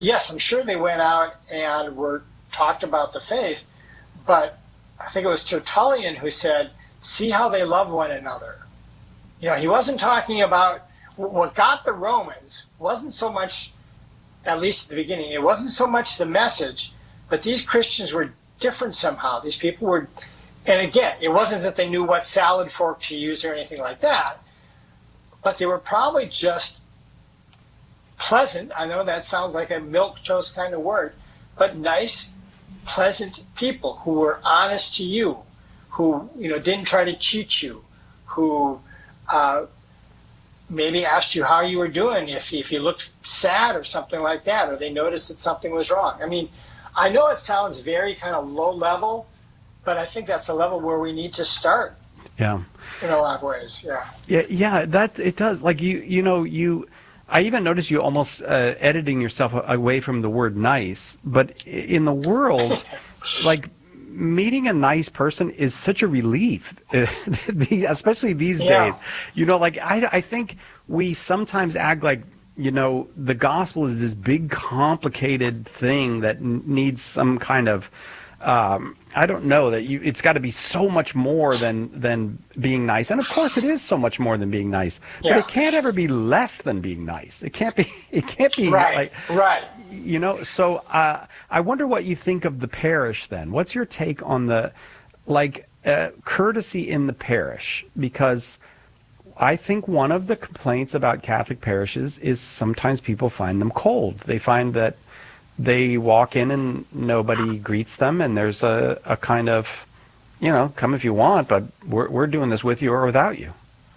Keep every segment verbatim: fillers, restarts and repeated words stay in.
yes, I'm sure they went out and were talked about the faith, but I think it was Tertullian who said, see how they love one another. You know, he wasn't talking about what got the Romans wasn't so much, at least at the beginning, it wasn't so much the message, but these Christians were different somehow. These people were, and again, it wasn't that they knew what salad fork to use or anything like that, but they were probably just pleasant. I know that sounds like a milquetoast kind of word, but nice, pleasant people who were honest to you, who, you know, didn't try to cheat you, who uh, maybe asked you how you were doing if, if you looked sad or something like that, or they noticed that something was wrong. I mean, I know it sounds very kind of low level, but I think that's the level where we need to start. Yeah. In a lot of ways, yeah. Yeah, yeah, that it does. Like you, you know, you. I even noticed you almost uh, editing yourself away from the word nice. But in the world, like meeting a nice person is such a relief, especially these yeah. days. You know, like I, I think we sometimes act like, you know, the gospel is this big, complicated thing that n- needs some kind of, um, I don't know, that you, it's got to be so much more than than being nice. And of course it is so much more than being nice, yeah. but it can't ever be less than being nice. It can't be, it can't be right. like, right. you know, so uh, I wonder what you think of the parish then. What's your take on the, like, uh, courtesy in the parish? Because I think one of the complaints about Catholic parishes is sometimes people find them cold. They find that they walk in and nobody greets them, and there's a, a kind of, you know, come if you want, but we're we're doing this with you or without you.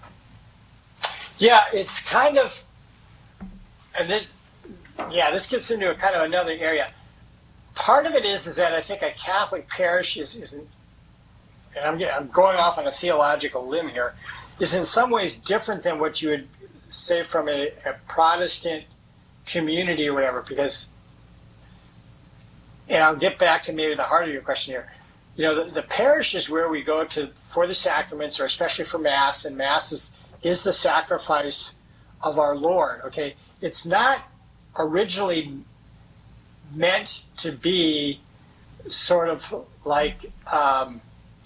Yeah, it's kind of, and this, yeah, this gets into a kind of another area. Part of it is is that I think a Catholic parish is, is and I'm, getting, I'm going off on a theological limb here, is in some ways different than what you would say from a, a Protestant community or whatever, because, and I'll get back to maybe the heart of your question here. You know, the, the parish is where we go to for the sacraments, or especially for Mass, and Mass is, is the sacrifice of our Lord, okay? It's not originally meant to be sort of like, um,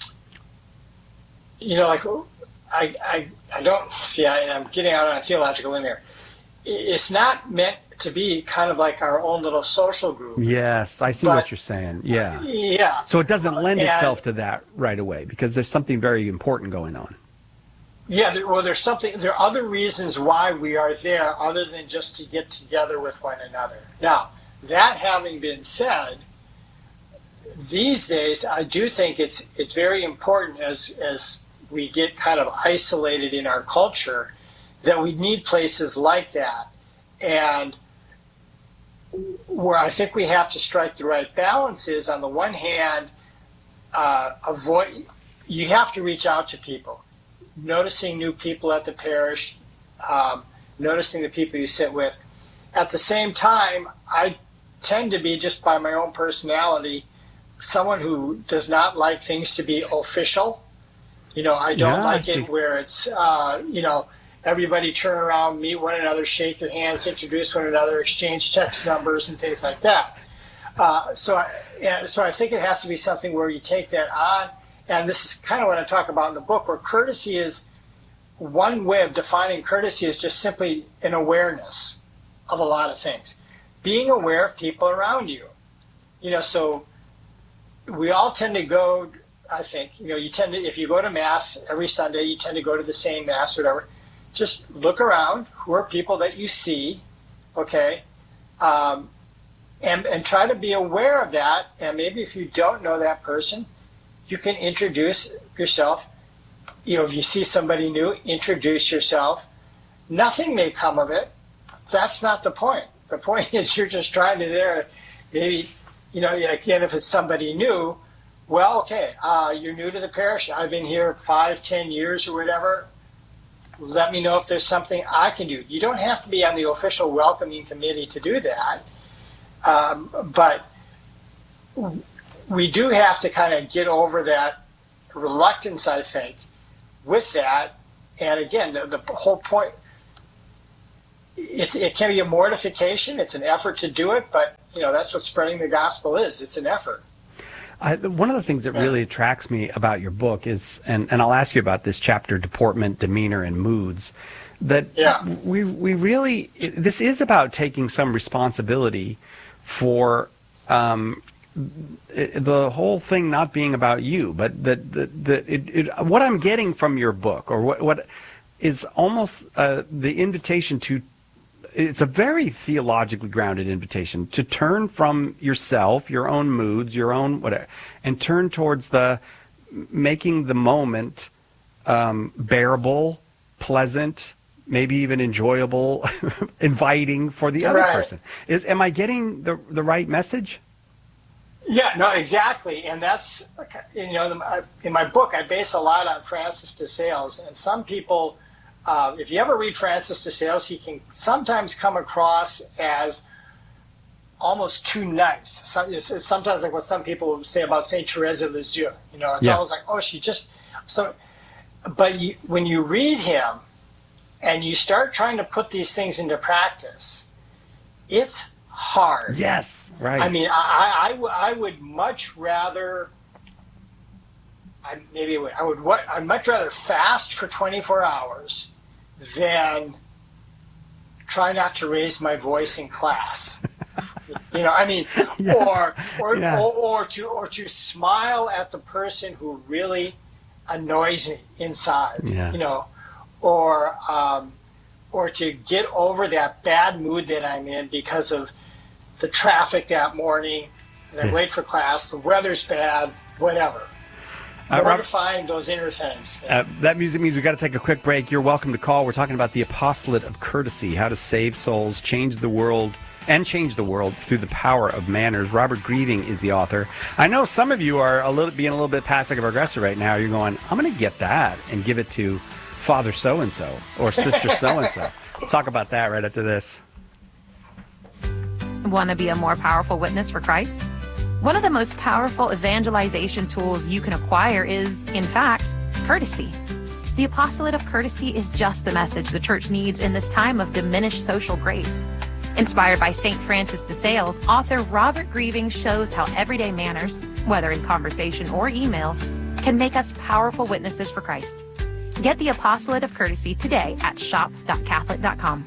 you know, like, I, I, I don't, see, I, I'm getting out on a theological limb here. It's not meant to be kind of like our own little social group. Yes, I see but, what you're saying. Yeah. Yeah. So it doesn't lend and, itself to that right away because there's something very important going on. Yeah, there, well, there's something, there are other reasons why we are there other than just to get together with one another. Now, that having been said, these days I do think it's it's very important as as we get kind of isolated in our culture that we need places like that. And where I think we have to strike the right balance is, on the one hand, uh, avoid, you have to reach out to people. Noticing new people at the parish, um, noticing the people you sit with. At the same time, I tend to be, just by my own personality, someone who does not like things to be official. You know, I don't yeah, like it where it's, uh, you know, everybody turn around, meet one another, shake your hands, introduce one another, exchange text numbers and things like that. Uh, so, I, yeah, so I think it has to be something where you take that on. And this is kind of what I talk about in the book, where courtesy is, one way of defining courtesy is just simply an awareness of a lot of things. Being aware of people around you. You know, so we all tend to go, I think, you know, you tend to, if you go to Mass every Sunday, you tend to go to the same Mass or whatever. Just look around. Who are people that you see, okay? Um, and, and try to be aware of that. And maybe if you don't know that person, you can introduce yourself. You know, if you see somebody new, introduce yourself. Nothing may come of it. That's not the point. The point is you're just trying to there, maybe, you know, again, if it's somebody new, well, okay, uh, you're new to the parish. I've been here five, ten years or whatever. Let me know if there's something I can do. You don't have to be on the official welcoming committee to do that. Um, but we do have to kind of get over that reluctance, I think, with that. And again, the, the whole point, it's, it can be a mortification. It's an effort to do it, but you know, that's what spreading the gospel is. It's an effort. I, one of the things that really attracts me about your book is, and, and I'll ask you about this chapter, deportment, demeanor, and moods, that yeah. we we really, this is about taking some responsibility for um, the whole thing not being about you, but that that, that it, it, what I'm getting from your book, or what, what is almost uh, the invitation to, it's a very theologically grounded invitation to turn from yourself, your own moods, your own whatever, and turn towards the making the moment um, bearable, pleasant, maybe even enjoyable, inviting for the other right. person. Is am I getting the the right message? Yeah, no, exactly, and that's, you know, in my book I base a lot on Francis de Sales, and some people. Uh, if you ever read Francis de Sales, he can sometimes come across as almost too nice. Some, it's, sometimes like what some people say about Saint Therese of Lisieux. You know, it's yeah. always like, oh, she just so. But you, when you read him, and you start trying to put these things into practice, it's hard. Yes, right. I mean, I, I, w- I would much rather. I maybe I would, I would what I'd much rather fast for twenty-four hours than try not to raise my voice in class. You know, I mean, yeah. or or, yeah. or or to or to smile at the person who really annoys me inside. Yeah. You know, or um, or to get over that bad mood that I'm in because of the traffic that morning, and I'm yeah. late for class, the weather's bad, whatever. Uh, Where to find those inner things. Uh, that music means we've got to take a quick break. You're welcome to call. We're talking about the apostolate of courtesy, how to save souls, change the world, and change the world through the power of manners. Robert Grieving is the author. I know some of you are a little being a little bit passive-aggressive right now. You're going, I'm going to get that and give it to Father so-and-so or Sister so-and-so. We'll talk about that right after this. Want to be a more powerful witness for Christ? One of the most powerful evangelization tools you can acquire is, in fact, courtesy. The apostolate of courtesy is just the message the church needs in this time of diminished social grace. Inspired by Saint Francis de Sales, author Robert Grieving shows how everyday manners, whether in conversation or emails, can make us powerful witnesses for Christ. Get the apostolate of courtesy today at shop dot catholic dot com.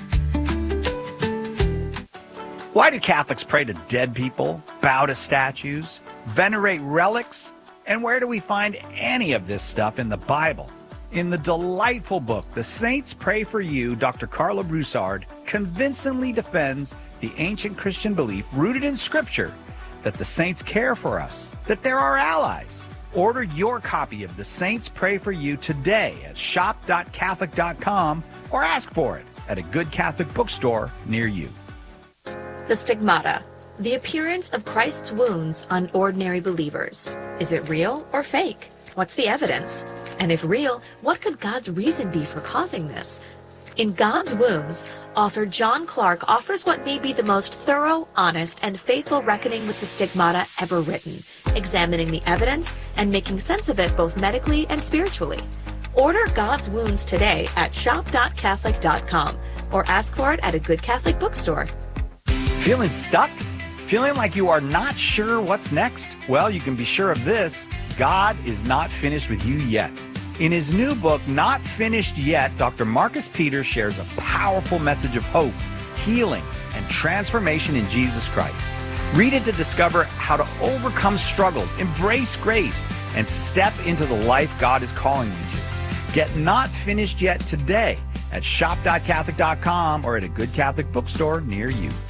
Why do Catholics pray to dead people, bow to statues, venerate relics? And where do we find any of this stuff in the Bible? In the delightful book, The Saints Pray for You, Doctor Carla Broussard convincingly defends the ancient Christian belief rooted in Scripture that the saints care for us, that they're our allies. Order your copy of The Saints Pray for You today at shop dot catholic dot com or ask for it at a good Catholic bookstore near you. The stigmata, the appearance of Christ's wounds on ordinary believers. Is it real or fake? What's the evidence? And if real, what could God's reason be for causing this? In God's Wounds, author John Clark offers what may be the most thorough, honest, and faithful reckoning with the stigmata ever written, examining the evidence and making sense of it both medically and spiritually. Order God's Wounds today at shop dot catholic dot com or ask for it at a good Catholic bookstore. Feeling stuck? Feeling like you are not sure what's next? Well, you can be sure of this. God is not finished with you yet. In his new book, Not Finished Yet, Doctor Marcus Peters shares a powerful message of hope, healing, and transformation in Jesus Christ. Read it to discover how to overcome struggles, embrace grace, and step into the life God is calling you to. Get Not Finished Yet today at shop dot catholic dot com or at a good Catholic bookstore near you.